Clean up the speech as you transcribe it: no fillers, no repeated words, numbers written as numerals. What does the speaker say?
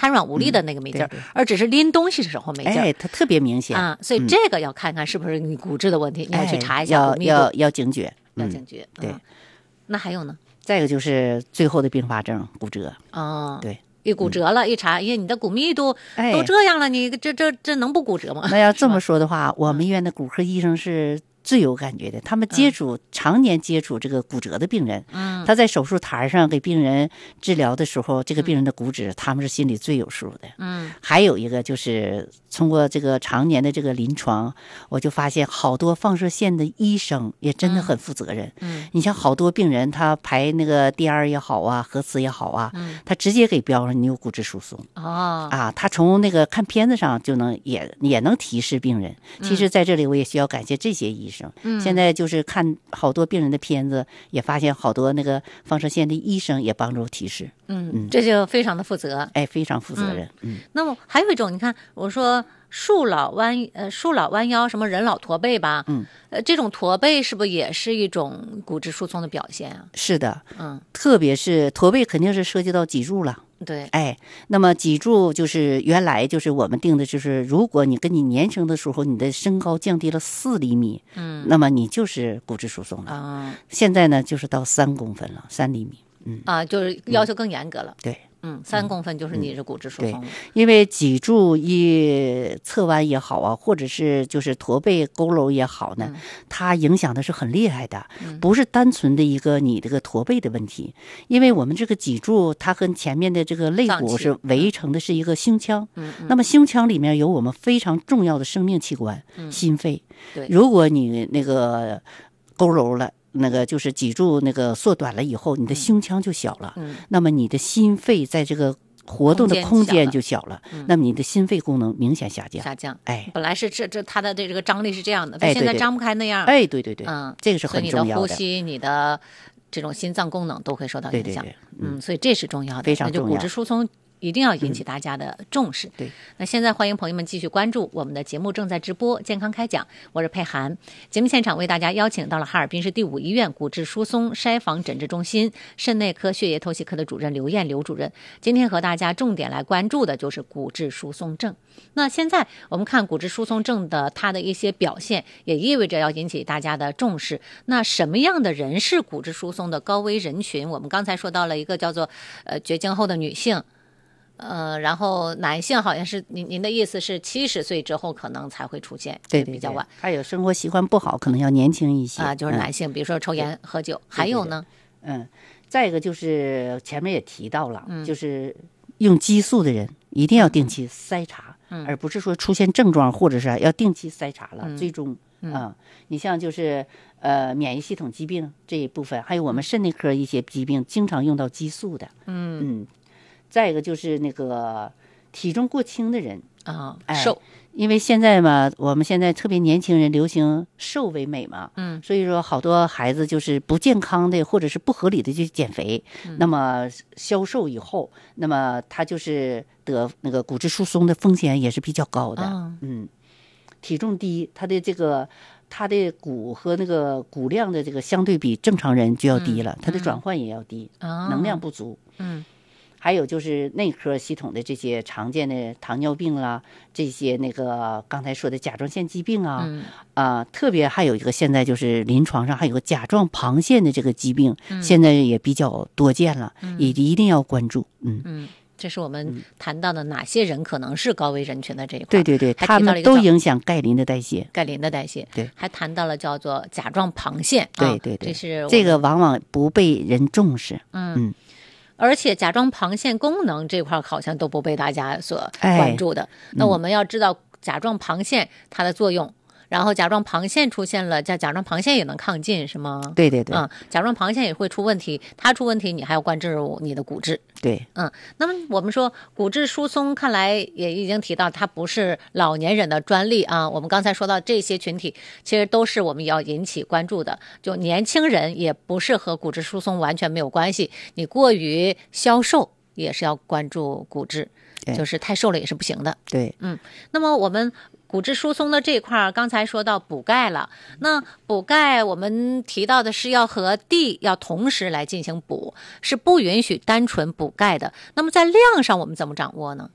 瘫软无力的那个没劲儿，而只是拎东西的时候没劲儿。 它特别明显啊，所以这个要看看是不是你骨质的问题，你要去查一下骨密度， 要警觉， 要警觉。 对， 那还有呢？ 再一个就是最后的并发症，骨折。对。 一骨折了，一查，你的骨密度都这样了，你这能不骨折吗？ 那要这么说的话，我们医院的骨科医生是最有感觉的，他们常年接触这个骨折的病人，他在手术台上给病人治疗的时候，这个病人的骨质，他们是心里最有数的。还有一个就是通过这个常年的这个临床，我就发现好多放射线的医生也真的很负责任。你像好多病人，他排那个 DR 也好啊，核磁也好啊，他直接给标上你有骨质疏松。他从那个看片子上就能也能提示病人。其实在这里我也需要感谢这些医生。现在就是看好多病人的片子，也发现好多那个放射线的医生也帮助提示。 这就非常的负责。 非常负责任。 那么还有一种，你看我说树老弯腰，什么人老驼背吧，这种驼背是不是也是一种骨质疏松的表现啊？ 是的，特别是驼背肯定是涉及到脊柱了。 对， 那么脊柱就是原来就是我们定的，就是如果你跟你年轻的时候你的身高降低了4厘米，那么你就是骨质疏松了。现在呢就是到3公分了，3厘米。 就是要求更严格了。 对。 3公分就是你是骨质疏松。 因为脊柱一侧弯也好啊，或者是就是驼背佝偻也好呢，它影响的是很厉害的，不是单纯的一个你这个驼背的问题。因为我们这个脊柱它和前面的这个肋骨是围成的是一个胸腔，那么胸腔里面有我们非常重要的生命器官，心肺。如果你那个佝偻了，那个就是脊柱那个缩短了以后，你的胸腔就小了，那么你的心肺在这个活动的空间就小了，那么你的心肺功能明显下降。 本来是它的这个张力是这样的，它现在张不开那样。 对，这个是很重要的。 所以你的呼吸，你的这种心脏功能都会受到影响。所以这是重要的， 非常重要。 那就骨质疏松一定要引起大家的重视。 对， 那现在欢迎朋友们继续关注我们的节目，正在直播健康开讲，我是佩涵。节目现场为大家邀请到了哈尔滨市第5医院骨质疏松筛防诊治中心肾内科血液透析科的主任刘艳刘主任。今天和大家重点来关注的就是骨质疏松症。那现在我们看骨质疏松症的它的一些表现，也意味着要引起大家的重视。那什么样的人是骨质疏松的高危人群？我们刚才说到了一个叫做绝经后的女性。然后男性好像是您的意思是70岁之后可能才会出现， 对， 比较晚。 还有生活习惯不好，可能要年轻一些就是男性，比如说抽烟喝酒。还有呢， 再一个就是前面也提到了，就是用激素的人一定要定期筛查，而不是说出现症状或者是要定期筛查了追踪。你像就是免疫系统疾病这一部分，还有我们肾内科一些疾病经常用到激素的。再一个就是那个体重过轻的人瘦， 因为现在嘛，我们现在特别年轻人流行瘦为美嘛，所以说好多孩子就是不健康的或者是不合理的去减肥，那么消瘦以后，那么他就是得那个骨质疏松的风险也是比较高的。体重低，他的骨和那个骨量的这个相对比正常人就要低了，他的转换也要低，能量不足。还有就是内科系统的这些常见的糖尿病啦，这些那个刚才说的甲状腺疾病特别还有一个现在就是临床上还有个甲状旁腺的这个疾病，现在也比较多见了，也一定要关注。 这是我们谈到的哪些人可能是高危人群的这一块。 对，他们都影响钙磷的代谢。 对，还谈到了叫做甲状旁腺。 对， 这个往往不被人重视。 而且甲状旁腺功能这块好像都不被大家所关注的。那我们要知道甲状旁腺它的作用，然后甲状旁腺出现了，甲状旁腺也能亢进是吗？ 对， 甲状旁腺也会出问题，它出问题你还要关注你的骨质。 对， 那么我们说骨质疏松看来也已经提到它不是老年人的专利啊，我们刚才说到这些群体其实都是我们要引起关注的，就年轻人也不是和骨质疏松完全没有关系，你过于消瘦也是要关注骨质，就是太瘦了也是不行的。 对， 那么我们骨质疏松的这一块刚才说到补钙了，那补钙我们提到的是要和D要同时来进行补，是不允许单纯补钙的。那么在量上我们怎么掌握呢？